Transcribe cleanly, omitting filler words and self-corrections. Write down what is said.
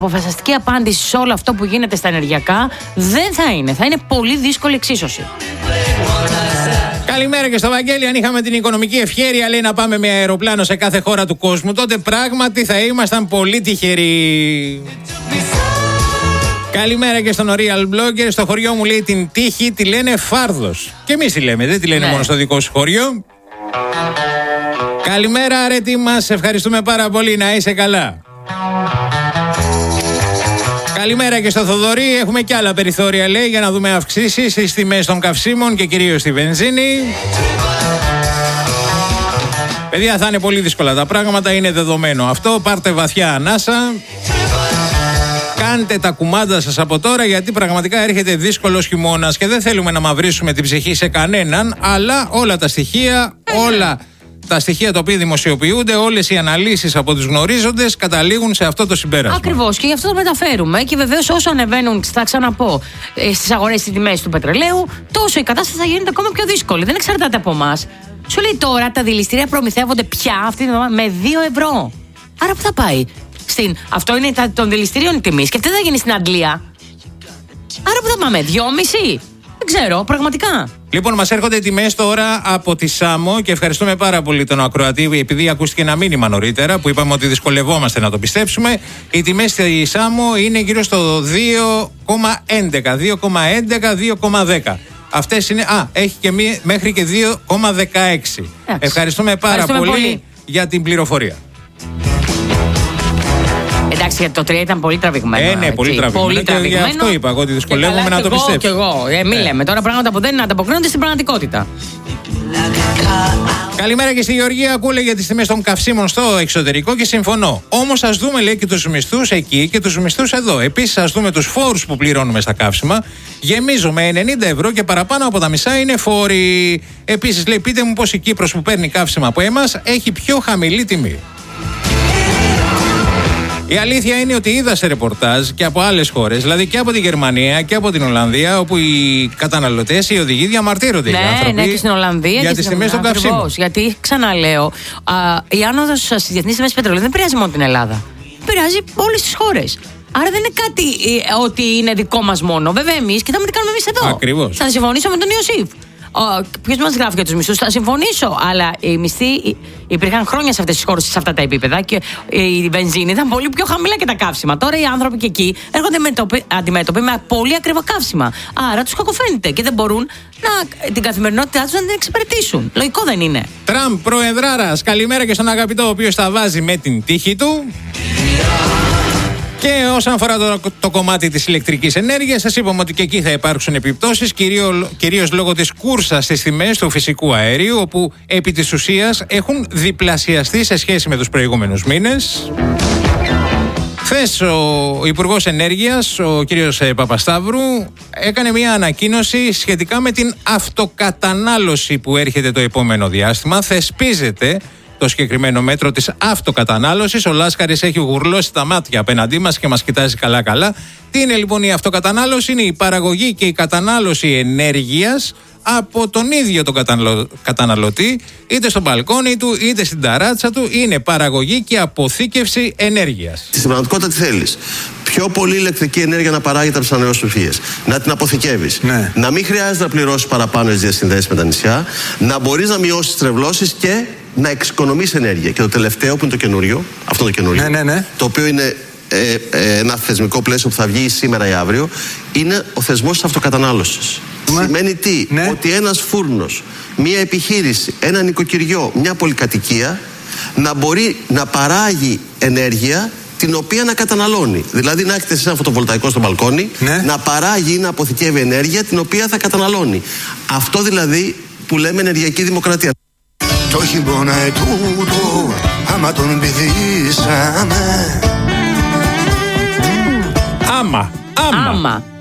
Αποφασιστική απάντηση σε όλο αυτό που γίνεται στα ενεργειακά δεν θα είναι. Θα είναι πολύ δύσκολη εξίσωση. Καλημέρα και στο Βαγγέλη. Αν είχαμε την οικονομική ευχέρεια, λέει, να πάμε με αεροπλάνο σε κάθε χώρα του κόσμου, τότε πράγματι θα ήμασταν πολύ τυχεροί. Καλημέρα και στον Real Blogger. Στο χωριό μου, λέει, την τύχη τη λένε Φάρδος. Και εμείς τη λέμε, δεν τη λένε μόνο στο δικό σου χωριό. Καλημέρα, αρέτη μας. Ευχαριστούμε πάρα πολύ. Να είσαι καλά. Καλημέρα και στο Θοδωρή. Έχουμε και άλλα περιθώρια, λέει, για να δούμε αυξήσεις στις τιμές των καυσίμων και κυρίως στη βενζίνη. Παιδιά, θα είναι πολύ δύσκολα τα πράγματα, είναι δεδομένο αυτό. Πάρτε βαθιά ανάσα. Κάντε τα κουμάντα σας από τώρα, γιατί πραγματικά έρχεται δύσκολος χειμώνας και δεν θέλουμε να μαυρίσουμε την ψυχή σε κανέναν, αλλά όλα τα στοιχεία, τα στοιχεία τα οποία δημοσιοποιούνται, όλες οι αναλύσεις από τους γνωρίζοντες καταλήγουν σε αυτό το συμπέρασμα. Ακριβώς, και γι' αυτό το μεταφέρουμε. Και βεβαίως, όσο ανεβαίνουν, θα ξαναπώ, στις αγορές στις τιμές του πετρελαίου, τόσο η κατάσταση θα γίνεται ακόμα πιο δύσκολη. Δεν εξαρτάται από εμάς. Σου λέει τώρα τα δηληστήρια προμηθεύονται πια αυτή την εβδομάδα με 2 ευρώ. Άρα που θα πάει? Αυτό είναι των δηληστηρίων τιμής. Και τι θα γίνει στην Αγγλία? Άρα που θα πάμε? 2,5? Δεν ξέρω, πραγματικά. Λοιπόν, μας έρχονται τιμές τώρα από τη Σάμο και ευχαριστούμε πάρα πολύ τον ακροατή, επειδή ακούστηκε ένα μήνυμα νωρίτερα που είπαμε ότι δυσκολευόμαστε να το πιστέψουμε. Οι τιμές στη Σάμο είναι γύρω στο 2,11, 2,10. Αυτές είναι, έχει και μέχρι και 2,16. Ευχαριστούμε πάρα πολύ για την πληροφορία. Εντάξει, γιατί το 3 ήταν πολύ τραβηγμένο. Ναι, πολύ τραβηγμένο. Γι' αυτό είπα εγώ ότι δυσκολεύομαι να το πιστέψω. Και εγώ. Μην λέμε τώρα πράγματα που δεν ανταποκρίνονται στην πραγματικότητα. Καλημέρα και στη Γεωργία. Ακούω για τις τιμές των καυσίμων στο εξωτερικό και συμφωνώ. Όμως ας δούμε, λέει, και τους μισθούς εκεί και τους μισθούς εδώ. Επίσης, ας δούμε τους φόρους που πληρώνουμε στα καύσιμα. Γεμίζουμε 90 ευρώ και παραπάνω από τα μισά είναι φόροι. Επίσης, λέει, πείτε μου πως η Κύπρος που παίρνει καύσιμα από εμάς έχει πιο χαμηλή τιμή. Η αλήθεια είναι ότι είδα σε ρεπορτάζ και από άλλες χώρες, δηλαδή και από τη Γερμανία και από την Ολλανδία, όπου οι καταναλωτές, οι οδηγοί διαμαρτύρονται. Ναι, και στην Ολλανδία για τις τιμές των καυσίμων. Γιατί, ξαναλέω, η άνοδος στις διεθνείς τιμές πετρελαίου δεν επηρεάζει μόνο την Ελλάδα. Επηρεάζει όλες τις χώρες. Άρα δεν είναι κάτι ότι είναι δικό μας μόνο. Βέβαια, εμείς κοιτάμε τι κάνουμε εμείς εδώ. Ακριβώς. Θα συμφωνήσω με τον Ιωσήφ. Ποιος μας γράφει για τους μισθούς? Θα συμφωνήσω, αλλά οι μισθοί υπήρχαν χρόνια σε αυτές τις χώρες, σε αυτά τα επίπεδα, και η βενζίνη ήταν πολύ πιο χαμηλά και τα καύσιμα. Τώρα οι άνθρωποι και εκεί έρχονται αντιμέτωποι με πολύ ακριβά καύσιμα. Άρα τους κακοφαίνεται και δεν μπορούν την καθημερινότητά τους να την εξυπηρετήσουν. Λογικό δεν είναι? Τραμπ, προεδράρας. Καλημέρα και στον αγαπητό, ο οποίος τα βάζει με την τύχη του. Και όσον αφορά το κομμάτι της ηλεκτρικής ενέργειας, σας είπαμε ότι και εκεί θα υπάρξουν επιπτώσεις, κυρίως λόγω της κούρσας στις τιμές του φυσικού αερίου, όπου επί της ουσίας έχουν διπλασιαστεί σε σχέση με τους προηγούμενους μήνες. Χθες ο Υπουργός Ενέργειας, ο κύριος Παπασταύρου, έκανε μια ανακοίνωση σχετικά με την αυτοκατανάλωση που έρχεται το επόμενο διάστημα. Θεσπίζεται το συγκεκριμένο μέτρο της αυτοκατανάλωσης. Ο Λάσκαρης έχει γουρλώσει τα μάτια απέναντί μας και μας κοιτάζει καλά-καλά. Τι είναι λοιπόν η αυτοκατανάλωση? Είναι η παραγωγή και η κατανάλωση ενέργειας από τον ίδιο τον καταναλωτή, είτε στο μπαλκόνι του είτε στην ταράτσα του. Είναι παραγωγή και αποθήκευση ενέργειας. Στην πραγματικότητα τι θέλεις? Πιο πολύ ηλεκτρική ενέργεια να παράγεται από τις ανανεώσιμες πηγές. Να την αποθηκεύεις. Ναι. Να μην χρειάζεται να πληρώσεις παραπάνω τις διασυνδέσεις με τα νησιά. Να μπορείς να μειώσεις τις τρευλώσεις και να εξοικονομείς ενέργεια. Και το τελευταίο που είναι το καινούριο, αυτό το καινούριο, το οποίο είναι ένα θεσμικό πλαίσιο που θα βγει σήμερα ή αύριο, είναι ο θεσμός της αυτοκατανάλωσης. Σημαίνει τι? Ότι ένας φούρνος, μια επιχείρηση, ένα νοικοκυριό, μια πολυκατοικία να μπορεί να παράγει ενέργεια την οποία να καταναλώνει. Δηλαδή να έχετε εσείς ένα φωτοβολταϊκό στο μπαλκόνι, να παράγει ή να αποθηκεύει ενέργεια την οποία θα καταναλώνει. Αυτό δηλαδή που λέμε ενεργειακή δημοκρατία. Το χειμώνα ετούτο, άμα τον πηδήσαμε. Άμα.